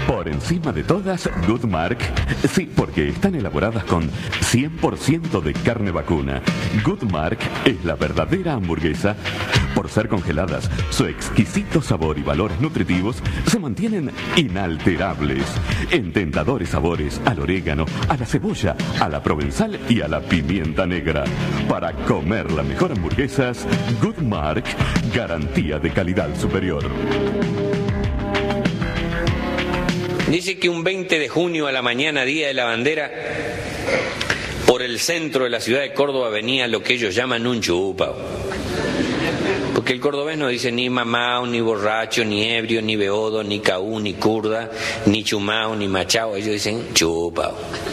Por encima de todas, Good Mark. Sí, porque están elaboradas con 100% de carne vacuna. Good Mark es la verdadera hamburguesa. Por ser congeladas, su exquisito sabor y valores nutritivos se mantienen inalterables. En tentadores sabores al orégano, a la cebolla, a la provenzal y a la pimienta negra. Para comer las mejores hamburguesas, Good Mark, garantía de calidad superior. Dice que un 20 de junio a la mañana, Día de la Bandera, por el centro de la ciudad de Córdoba venía lo que ellos llaman un chupao. Porque el cordobés no dice ni mamao, ni borracho, ni ebrio, ni beodo, ni caú, ni curda, ni chumao, ni machao. Ellos dicen chupao.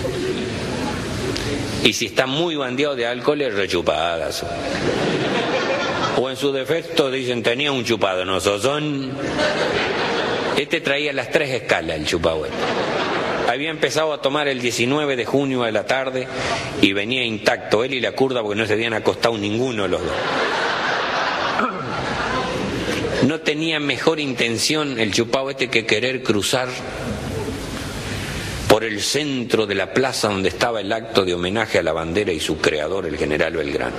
Y si está muy bandeado de alcohol, es rechupadazo. O en su defecto dicen tenía un chupado, no sozón. Este traía las 3 escalas, el chupao. Había empezado a tomar el 19 de junio a la tarde y venía intacto él y la curda porque no se habían acostado ninguno de los dos. No tenía mejor intención el chupao que querer cruzar por el centro de la plaza donde estaba el acto de homenaje a la bandera y su creador, el general Belgrano.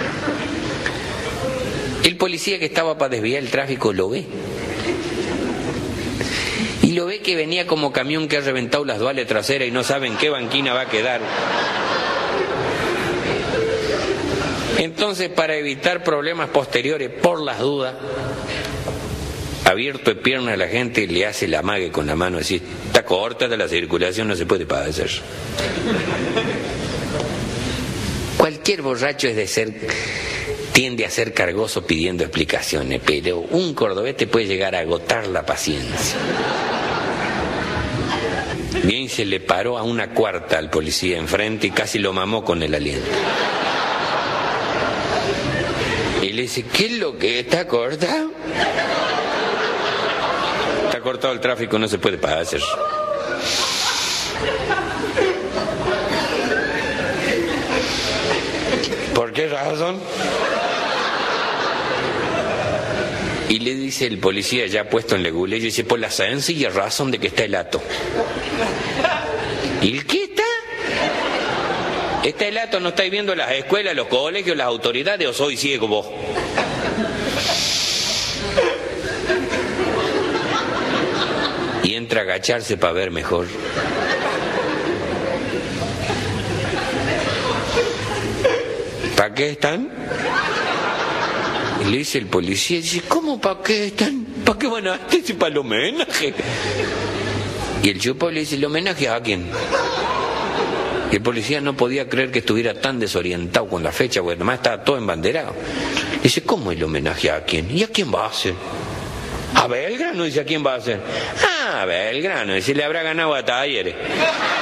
El policía que estaba para desviar el tráfico lo ve. Y lo ve que venía como camión que ha reventado las duales traseras y no sabe en qué banquina va a quedar. Entonces, para evitar problemas posteriores, por las dudas, abierto de piernas a la gente, le hace la amague con la mano, decir, está corta de la circulación, no se puede padecer. Cualquier borracho tiende a ser cargoso pidiendo explicaciones, pero un cordobés te puede llegar a agotar la paciencia. Bien, se le paró a una cuarta al policía enfrente y casi lo mamó con el aliento. Y le dice, ¿qué es lo que está cortado? Está cortado el tráfico, no se puede pasar. ¿Por qué razón? Y le dice el policía ya puesto en la gula, y dice, por la sencilla razón de que está el hato. ¿Y el qué está? Está el hato, ¿no estáis viendo las escuelas, los colegios, las autoridades, o soy ciego vos? Y entra a agacharse para ver mejor. ¿Para qué están? Y le dice el policía, dice, ¿cómo para qué están? ¿Para qué van a hacer? Para el homenaje. Y el chupao le dice, ¿el homenaje a quién? Y el policía no podía creer que estuviera tan desorientado con la fecha, porque además estaba todo embanderado. Dice, ¿cómo el homenaje a quién? ¿Y a quién va a hacer? A Belgrano, dice, ¿a quién va a hacer? Ah, a Belgrano, dice, le habrá ganado a Talleres.